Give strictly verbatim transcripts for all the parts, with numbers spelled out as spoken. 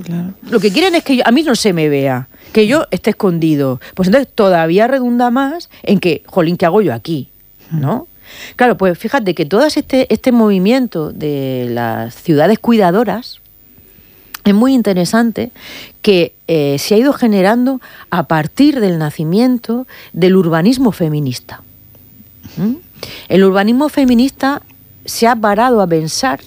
claro. Lo que quieren es que yo, a mí no se me vea, que yo esté escondido. Pues entonces todavía redunda más en que, jolín, ¿qué hago yo aquí? ¿No? Claro, pues fíjate que todo este, este movimiento de las ciudades cuidadoras es muy interesante, que eh, se ha ido generando a partir del nacimiento del urbanismo feminista. ¿Mm? El urbanismo feminista se ha parado a pensar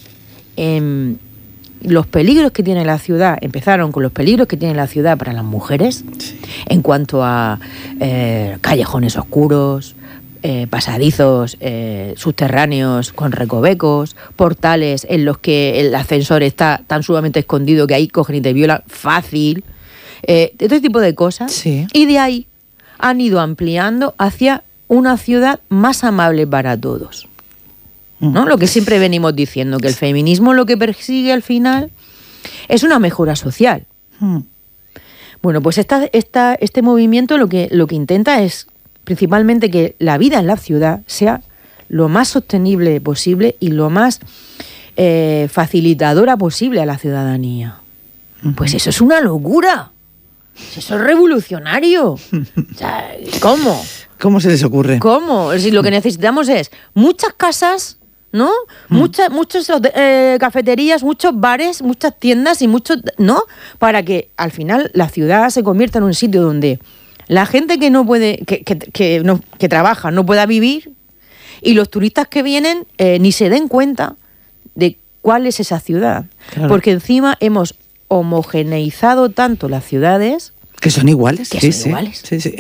en los peligros que tiene la ciudad. Empezaron con los peligros que tiene la ciudad para las mujeres, sí, en cuanto a eh, callejones oscuros, eh, pasadizos eh, subterráneos con recovecos, portales en los que el ascensor está tan sumamente escondido que ahí cogen y te violan fácil, eh, este tipo de cosas. Sí. Y de ahí han ido ampliando hacia una ciudad más amable para todos, ¿no? Lo que siempre venimos diciendo, que el feminismo lo que persigue al final es una mejora social. Mm. Bueno, pues esta, esta, este movimiento lo que, lo que intenta es principalmente que la vida en la ciudad sea lo más sostenible posible y lo más eh, facilitadora posible a la ciudadanía. Uh-huh. Pues eso es una locura. Eso es revolucionario. O sea, ¿cómo? ¿Cómo se les ocurre? ¿Cómo? Es decir, lo que necesitamos es muchas casas, ¿no? Mm. Muchas, muchas eh, cafeterías, muchos bares, muchas tiendas y muchos, ¿no? Para que al final la ciudad se convierta en un sitio donde la gente que no puede, que, que, que, no, que trabaja no pueda vivir, y los turistas que vienen eh, ni se den cuenta de cuál es esa ciudad. Claro. Porque encima hemos homogeneizado tanto las ciudades que son iguales. Que sí, son sí. iguales. Sí, sí.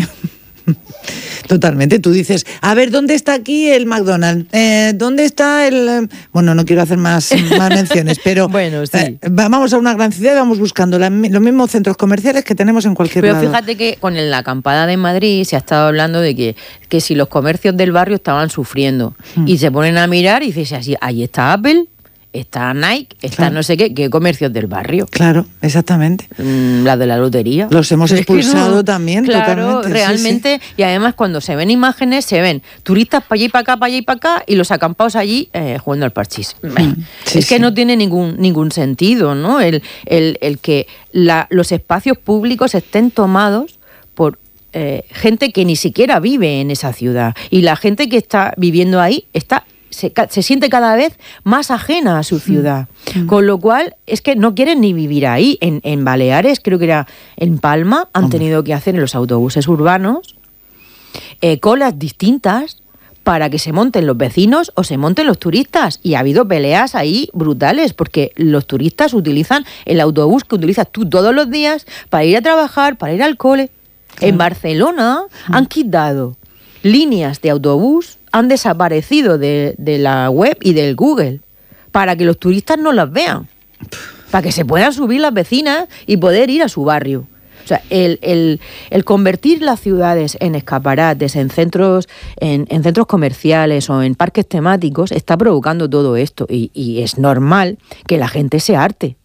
Totalmente. Tú dices, a ver, ¿dónde está aquí el McDonald's? Eh, ¿Dónde está el...? Bueno, no quiero hacer más, más menciones, pero bueno, sí. eh, vamos a una gran ciudad y vamos buscando la, los mismos centros comerciales que tenemos en cualquier pero lado. Pero fíjate que con la acampada de Madrid se ha estado hablando de que, que si los comercios del barrio estaban sufriendo, hmm. y se ponen a mirar y dices así, ahí está Apple, está Nike, está claro. no sé qué, qué comercios del barrio. Claro, exactamente. Mm, la de la lotería. Los hemos es expulsado no, también, claro, totalmente. Realmente, sí, sí. Y además cuando se ven imágenes, se ven turistas para allá y para acá, para allá y para acá, y los acampados allí eh, jugando al parchís. Mm, sí, es que sí. no tiene ningún ningún sentido, ¿no? El, el, el que la, los espacios públicos estén tomados por eh, gente que ni siquiera vive en esa ciudad. Y la gente que está viviendo ahí está... Se, se siente cada vez más ajena a su ciudad. Mm. Con lo cual, es que no quieren ni vivir ahí. En, en Baleares, creo que era en Palma, han Hombre. tenido que hacer en los autobuses urbanos eh, colas distintas para que se monten los vecinos o se monten los turistas. Y ha habido peleas ahí brutales, porque los turistas utilizan el autobús que utilizas tú todos los días para ir a trabajar, para ir al cole. Claro. En Barcelona mm. han quitado líneas de autobús, han desaparecido de, de la web y del Google para que los turistas no las vean, para que se puedan subir las vecinas y poder ir a su barrio. O sea, el, el, el convertir las ciudades en escaparates, en centros, en, en centros comerciales o en parques temáticos está provocando todo esto, y, y es normal que la gente se harte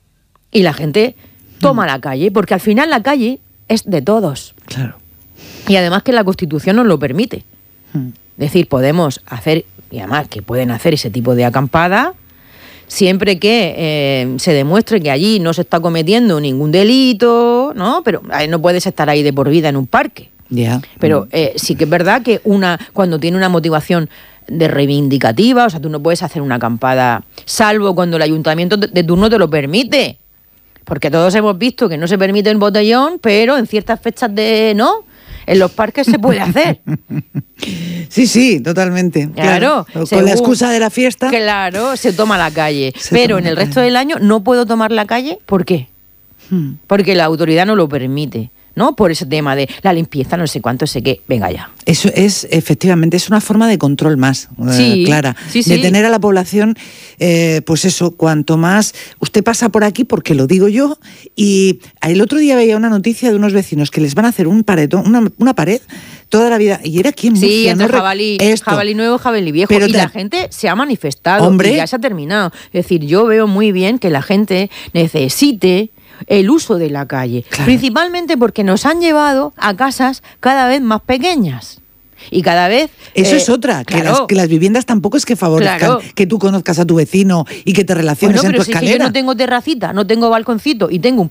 y la gente toma mm. la calle, porque al final la calle es de todos. Claro. Y además que la Constitución nos lo permite. Mm. Es decir, podemos hacer, y además que pueden hacer ese tipo de acampada, siempre que eh, se demuestre que allí no se está cometiendo ningún delito, ¿no? Pero eh, no puedes estar ahí de por vida en un parque. Yeah. Pero eh, sí que es verdad que una cuando tiene una motivación de reivindicativa, o sea, tú no puedes hacer una acampada, salvo cuando el ayuntamiento de turno te lo permite. Porque todos hemos visto que no se permite el botellón, pero en ciertas fechas de, ¿no?, en los parques se puede hacer. Sí, sí, totalmente. Claro. Claro. Con la excusa de la fiesta. Claro, se toma la calle. Se pero en el resto calle. del año no puedo tomar la calle. ¿Por qué? Hmm. Porque la autoridad no lo permite, ¿no? Por ese tema de la limpieza, no sé cuánto, sé qué. Venga ya. Eso es, efectivamente, es una forma de control más, sí, eh, Clara. Sí, sí. De tener a la población, eh, pues eso, cuanto más... Usted pasa por aquí porque lo digo yo, y el otro día veía una noticia de unos vecinos que les van a hacer un paredón, una, una pared toda la vida, y era aquí en Murcia. Sí, entre no jabalí, jabalí nuevo, jabalí viejo, pero y te... la gente se ha manifestado, Hombre. y ya se ha terminado. Es decir, yo veo muy bien que la gente necesite el uso de la calle, claro. Principalmente porque nos han llevado a casas cada vez más pequeñas. Y cada vez... Eso eh, es otra, claro. que, las, que las viviendas tampoco es que favorezcan claro. que tú conozcas a tu vecino y que te relaciones bueno, en tu pero si escalera. es que yo no tengo terracita, no tengo balconcito y tengo un